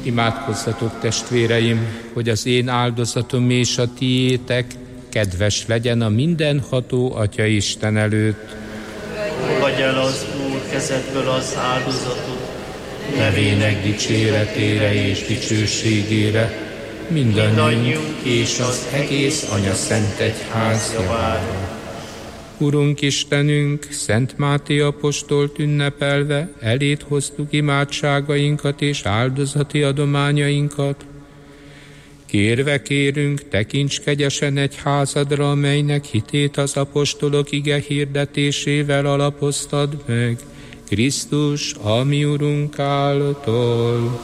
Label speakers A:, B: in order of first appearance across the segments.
A: Imádkozzatok, testvéreim, hogy az én áldozatom és a tiétek kedves legyen a mindenható Atya Isten előtt.
B: Fogadj el az Úr kezedből az áldozatot,
A: Nevének dicséretére és dicsőségére, mindannyiunk és az egész Anya Szent Egyház javára. Urunk Istenünk, Szent Máté apostolt ünnepelve elét hoztuk imádságainkat és áldozati adományainkat. Kérve kérünk, tekints kegyesen egyházadra, amelynek hitét az apostolok ige hirdetésével alapoztad meg, Krisztus, a mi Urunk által.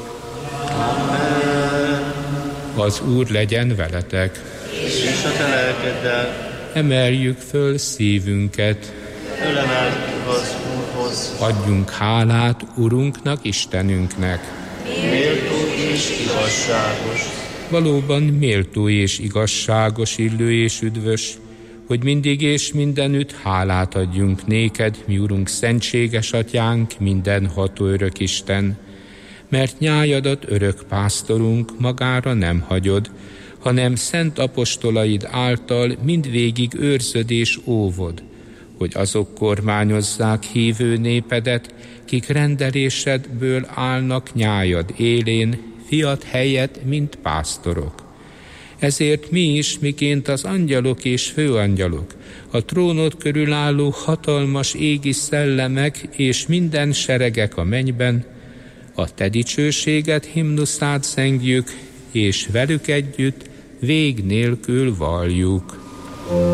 B: Amen.
A: Az Úr legyen veletek.
B: És a te lelkeddel.
A: Emeljük föl szívünket.
B: Fölemeljük az Úrhoz.
A: Adjunk hálát Urunknak, Istenünknek.
B: Méltó és igazságos.
A: Valóban méltó és igazságos, illő és üdvös, hogy mindig és mindenütt hálát adjunk néked, mi Urunk, szentséges Atyánk, mindenható örök Isten, mert nyájadat örök pásztorunk magára nem hagyod, hanem szent apostolaid által mindvégig őrzöd és óvod, hogy azok kormányozzák hívő népedet, kik rendelésedből állnak nyájad élén, fiat helyett, mint pásztorok. Ezért mi is, miként az angyalok és főangyalok, a trónod körül álló hatalmas égi szellemek és minden seregek a mennyben, a te dicsőséget himnuszát zengjük, és velük együtt vég nélkül valljuk.